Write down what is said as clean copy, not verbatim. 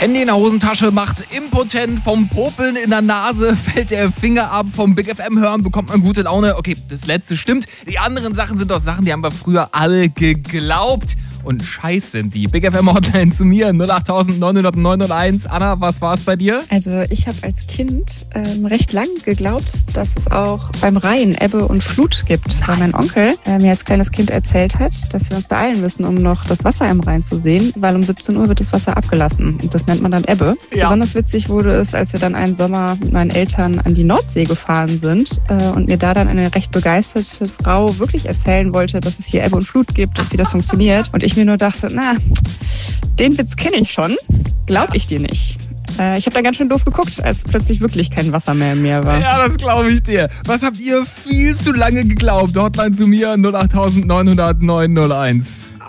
Handy in der Hosentasche macht impotent, vom Popeln in der Nase fällt der Finger ab, vom Big FM hören bekommt man gute Laune. Okay, das letzte stimmt. Die anderen Sachen sind doch Sachen, die haben wir früher alle geglaubt. Und scheiß sind die. Big FM Hotline zu mir, 08900 Anna, was war's bei dir? Also ich habe als Kind recht lang geglaubt, dass es auch beim Rhein Ebbe und Flut gibt. Weil mein Onkel mir als kleines Kind erzählt hat, dass wir uns beeilen müssen, um noch das Wasser im Rhein zu sehen, weil um 17 Uhr wird das Wasser abgelassen. Und das nennt man dann Ebbe. Ja. Besonders witzig wurde es, als wir dann einen Sommer mit meinen Eltern an die Nordsee gefahren sind und mir da dann eine recht begeisterte Frau wirklich erzählen wollte, dass es hier Ebbe und Flut gibt und wie das funktioniert. Und ich mir nur dachte, den Witz kenne ich schon, glaub ich dir nicht. Ich habe da ganz schön doof geguckt, als plötzlich wirklich kein Wasser mehr im Meer war. Ja, das glaube ich dir. Was habt ihr viel zu lange geglaubt? Hotline zu mir, 08900 901.